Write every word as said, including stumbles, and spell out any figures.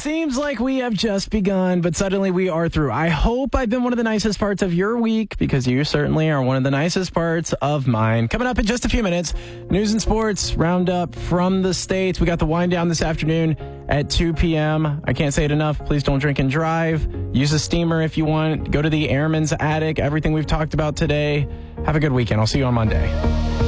seems like we have just begun, but suddenly we are through. I hope I've been one of the nicest parts of your week, because you certainly are one of the nicest parts of mine. Coming up in just a few minutes, news and sports roundup from the States. We got the wind down this afternoon at two p.m. I can't say it enough. Please don't drink and drive. Use a steamer if you want. Go to the Airman's Attic. Everything we've talked about today. Have a good weekend. I'll see you on Monday.